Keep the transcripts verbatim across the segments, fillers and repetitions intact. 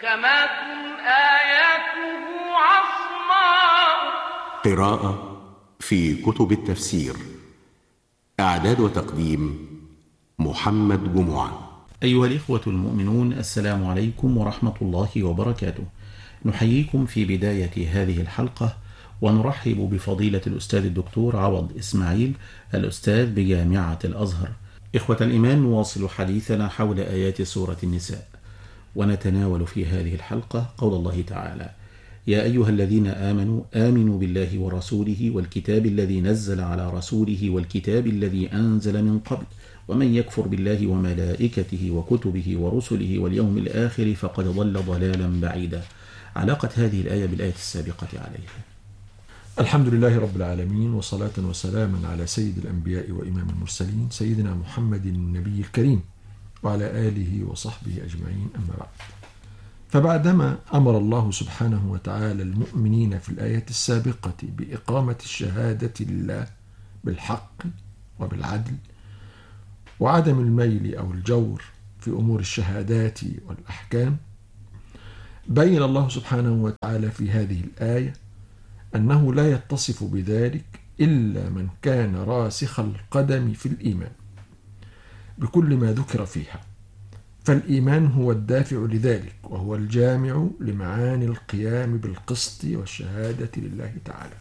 محكمات آياته عصماء. قراءة في كتب التفسير. إعداد وتقديم محمد جمعة. أيها الإخوة المؤمنون، السلام عليكم ورحمة الله وبركاته. نحييكم في بداية هذه الحلقة ونرحب بفضيلة الأستاذ الدكتور عوض إسماعيل، الأستاذ بجامعة الأزهر. إخوة الإيمان، نواصل حديثنا حول آيات سورة النساء، ونتناول في هذه الحلقة قول الله تعالى: يا أيها الذين آمنوا آمنوا بالله ورسوله والكتاب الذي نزل على رسوله والكتاب الذي أنزل من قبل ومن يكفر بالله وملائكته وكتبه ورسله واليوم الآخر فقد ضل ضلالا بعيدا. علاقة هذه الآية بالآية السابقة عليها. الحمد لله رب العالمين، وصلاة وسلاما على سيد الأنبياء وإمام المرسلين سيدنا محمد النبي الكريم وعلى آله وصحبه أجمعين، أما بعد. فبعدما أمر الله سبحانه وتعالى المؤمنين في الآية السابقة بإقامة الشهادة لله بالحق وبالعدل وعدم الميل أو الجور في أمور الشهادات والأحكام، بين الله سبحانه وتعالى في هذه الآية أنه لا يتصف بذلك إلا من كان راسخ القدم في الإيمان بكل ما ذكر فيها، فالإيمان هو الدافع لذلك، وهو الجامع لمعاني القيام بالقسط والشهادة لله تعالى.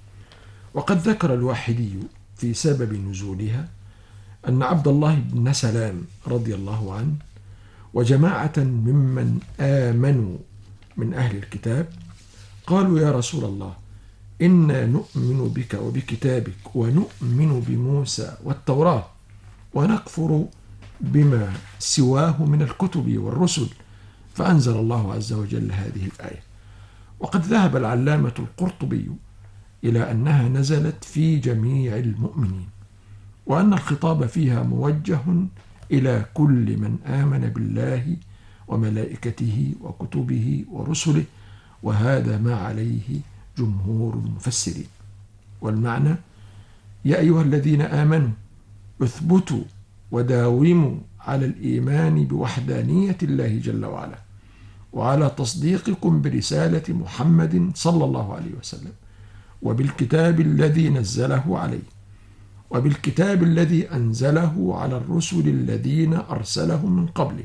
وقد ذكر الواحدي في سبب نزولها أن عبد الله بن سلام رضي الله عنه وجماعة ممن آمنوا من أهل الكتاب قالوا: يا رسول الله، إنا نؤمن بك وبكتابك ونؤمن بموسى والتوراة ونكفر بما سواه من الكتب والرسل، فأنزل الله عز وجل هذه الآية. وقد ذهب العلامة القرطبي إلى أنها نزلت في جميع المؤمنين، وأن الخطاب فيها موجه إلى كل من آمن بالله وملائكته وكتبه ورسله، وهذا ما عليه جمهور المفسرين. والمعنى: يا أيها الذين آمنوا اثبتوا وداوموا على الإيمان بوحدانية الله جل وعلا، وعلى تصديقكم برسالة محمد صلى الله عليه وسلم، وبالكتاب الذي نزله عليه، وبالكتاب الذي أنزله على الرسل الذين أرسلهم من قبله.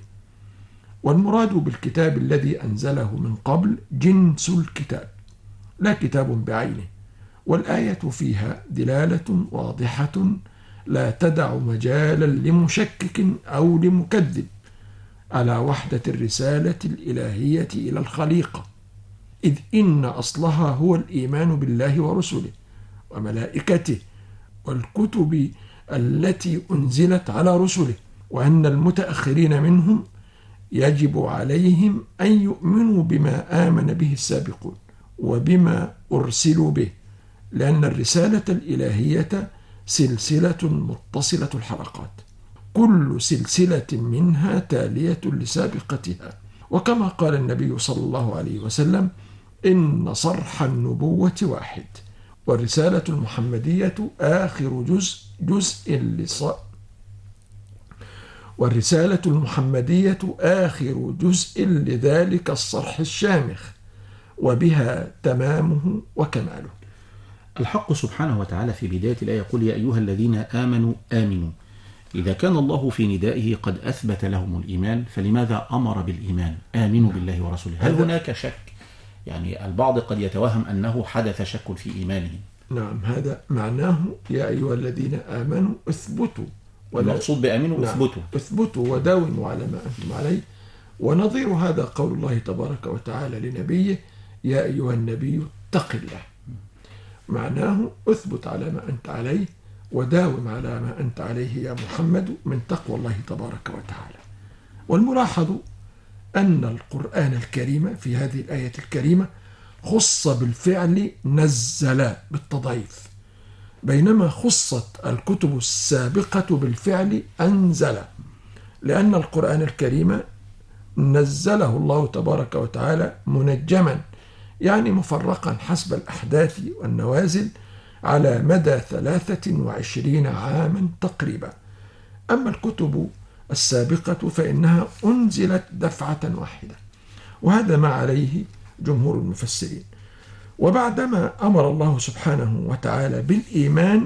والمراد بالكتاب الذي أنزله من قبل جنس الكتاب، لا كتاب بعينه، والآية فيها دلالة واضحة لا تدع مجالا لمشكك أو لمكذب على وحدة الرسالة الإلهية إلى الخليقة، إذ إن أصلها هو الإيمان بالله ورسله وملائكته والكتب التي أنزلت على رسله، وأن المتأخرين منهم يجب عليهم أن يؤمنوا بما آمن به السابقون وبما أرسلوا به، لأن الرسالة الإلهية سلسلة متصلة الحلقات، كل سلسلة منها تالية لسابقتها. وكما قال النبي صلى الله عليه وسلم: إن صرح النبوة واحد، والرسالة المحمدية آخر جزء جزء لص والرسالة المحمدية آخر جزء لذلك الصرح الشامخ، وبها تمامه وكماله. الحق سبحانه وتعالى في بداية الآية يقول: يا أيها الذين آمنوا آمنوا. إذا كان الله في ندائه قد أثبت لهم الإيمان، فلماذا أمر بالإيمان؟ آمنوا بالله ورسوله. هل هناك شك؟ يعني البعض قد يتوهم أنه حدث شك في إيمانهم. نعم، هذا معناه يا أيها الذين آمنوا اثبتوا. والمقصود بآمنوا نعم. اثبتوا اثبتوا وداوموا على ما أنتم عليه. ونظير هذا قول الله تبارك وتعالى لنبيه: يا أيها النبي اتق الله. معناه اثبت على ما أنت عليه وداوم على ما أنت عليه يا محمد من تقوى الله تبارك وتعالى. والملاحظ أن القرآن الكريم في هذه الآية الكريمة خص بالفعل نزل بالتضعيف، بينما خصت الكتب السابقة بالفعل أنزل، لأن القرآن الكريم نزله الله تبارك وتعالى منجما، يعني مفرقا حسب الأحداث والنوازل على مدى ثلاثة وعشرين عاما تقريبا. أما الكتب السابقة فإنها أنزلت دفعة واحدة، وهذا ما عليه جمهور المفسرين. وبعدما أمر الله سبحانه وتعالى بالإيمان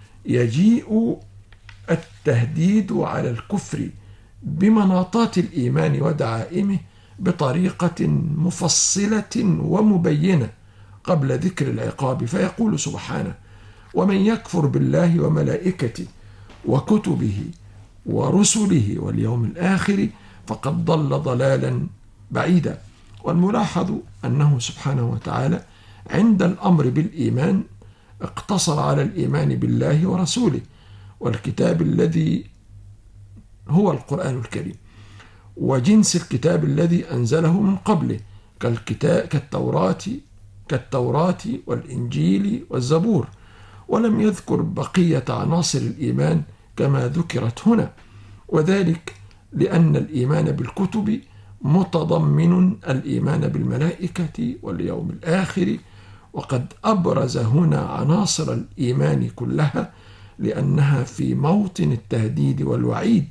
يجيء التهديد على الكفر بمناطات الإيمان ودعائمه بطريقة مفصلة ومبينة قبل ذكر العقاب، فيقول سبحانه: ومن يكفر بالله وملائكته وكتبه ورسله واليوم الآخر فقد ضل ضلالا بعيدا. والملاحظ أنه سبحانه وتعالى عند الأمر بالإيمان اقتصر على الإيمان بالله ورسوله والكتاب الذي هو القرآن الكريم، وجنس الكتاب الذي أنزله من قبله كالكتاب كالتوراة كالتوراة والإنجيل والزبور، ولم يذكر بقية عناصر الإيمان كما ذكرت هنا، وذلك لأن الإيمان بالكتب متضمن الإيمان بالملائكة واليوم الآخر، وقد أبرز هنا عناصر الإيمان كلها لأنها في موطن التهديد والوعيد،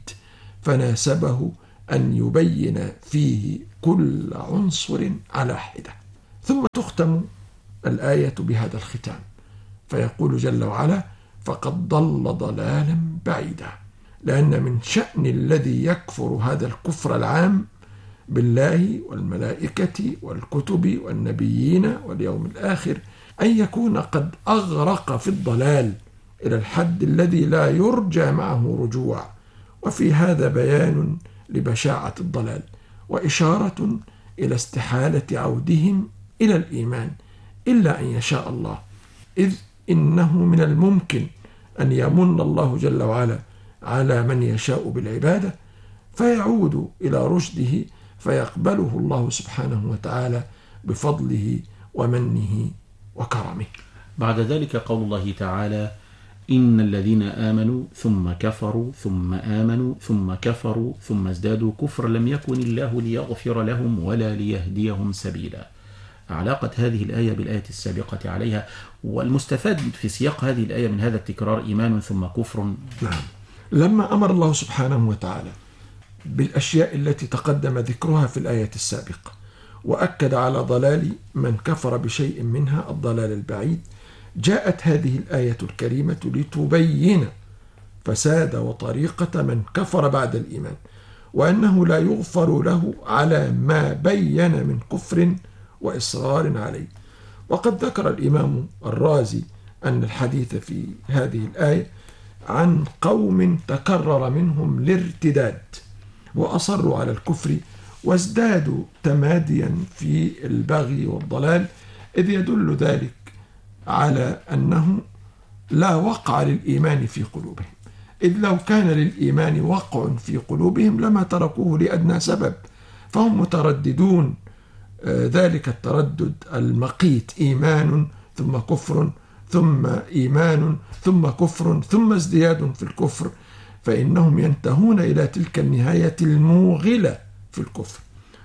فناسبه أن يبين فيه كل عنصر على حدة. ثم تختم الآية بهذا الختام، فيقول جل وعلا: فقد ضل ضلالا بعيدا، لأن من شأن الذي يكفر هذا الكفر العام بالله والملائكة والكتب والنبيين واليوم الآخر أن يكون قد أغرق في الضلال إلى الحد الذي لا يرجى معه رجوع. وفي هذا بيان لبشاعة الضلال وإشارة إلى استحالة عودهم إلى الإيمان إلا أن يشاء الله، إذ إنه من الممكن أن يمن الله جل وعلا على من يشاء بالعبادة فيعود إلى رشده فيقبله الله سبحانه وتعالى بفضله ومنه وكرمه. بعد ذلك قول الله تعالى: إن الذين آمنوا ثم كفروا ثم آمنوا ثم كفروا ثم ازدادوا كفرا لم يكن الله ليغفر لهم ولا ليهديهم سبيلا. علاقة هذه الآية بالآية السابقة عليها، والمستفاد في سياق هذه الآية من هذا التكرار إيمان ثم كفر. نعم، لما أمر الله سبحانه وتعالى بالأشياء التي تقدم ذكرها في الآية السابقة وأكد على ضلال من كفر بشيء منها الضلال البعيد، جاءت هذه الآية الكريمة لتبين فساد وطريقة من كفر بعد الإيمان، وأنه لا يغفر له على ما بين من كفر وإصرار عليه. وقد ذكر الإمام الرازي أن الحديث في هذه الآية عن قوم تكرر منهم الارتداد وأصروا على الكفر وازدادوا تماديا في البغي والضلال، إذ يدل ذلك على أنه لا وقع للإيمان في قلوبهم، إذ لو كان للإيمان وقع في قلوبهم لما تركوه لأدنى سبب، فهم مترددون ذلك التردد المقيت: إيمان ثم كفر ثم إيمان ثم كفر ثم ازدياد في الكفر، فإنهم ينتهون إلى تلك النهاية الموغلة في الكفر،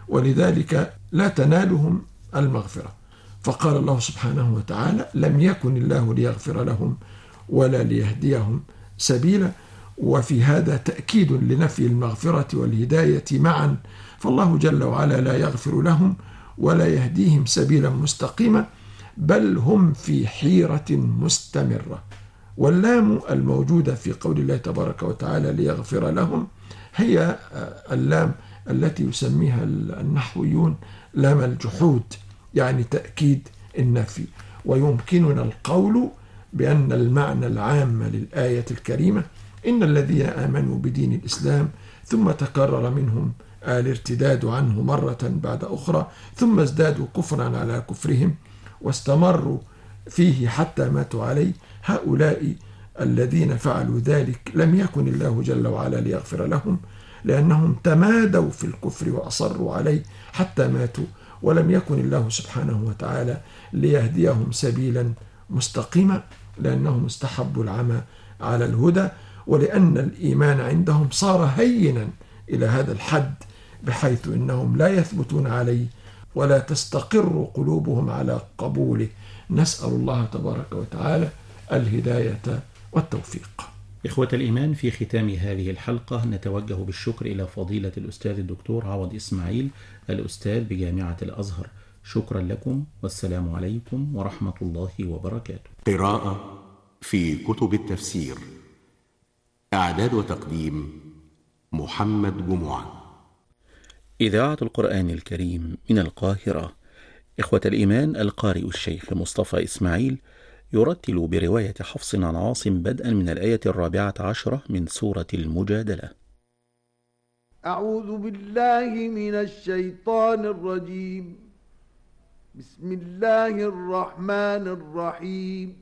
ولذلك لا تنالهم المغفرة. فقال الله سبحانه وتعالى: لم يكن الله ليغفر لهم ولا ليهديهم سبيلا. وفي هذا تأكيد لنفي المغفرة والهداية معا، فالله جل وعلا لا يغفر لهم ولا يهديهم سبيلا مستقيما، بل هم في حيرة مستمرة. واللام الموجودة في قول الله تبارك وتعالى ليغفر لهم هي اللام التي يسميها النحويون لام الجحود، يعني تأكيد النفي. ويمكننا القول بأن المعنى العام للآية الكريمة: إن الذين آمنوا بدين الإسلام ثم تكرر منهم الارتداد عنه مرة بعد أخرى ثم ازدادوا كفرا على كفرهم واستمروا فيه حتى ماتوا عليه، هؤلاء الذين فعلوا ذلك لم يكن الله جل وعلا ليغفر لهم، لأنهم تمادوا في الكفر وأصروا عليه حتى ماتوا، ولم يكن الله سبحانه وتعالى ليهديهم سبيلا مستقيما، لأنهم استحبوا العمى على الهدى، ولأن الإيمان عندهم صار هينا إلى هذا الحد بحيث إنهم لا يثبتون عليه ولا تستقر قلوبهم على قبوله. نسأل الله تبارك وتعالى الهداية والتوفيق. إخوة الإيمان، في ختام هذه الحلقة نتوجه بالشكر إلى فضيلة الأستاذ الدكتور عوض إسماعيل، الأستاذ بجامعة الأزهر. شكرا لكم، والسلام عليكم ورحمة الله وبركاته. قراءة في كتب التفسير. إعداد وتقديم محمد جمعة. إذاعة القرآن الكريم من القاهرة. إخوة الإيمان، القارئ الشيخ مصطفى إسماعيل يرتل برواية حفص عن عاصم بدءا من الآية الرابعة عشرة من سورة المجادلة. أعوذ بالله من الشيطان الرجيم. بسم الله الرحمن الرحيم.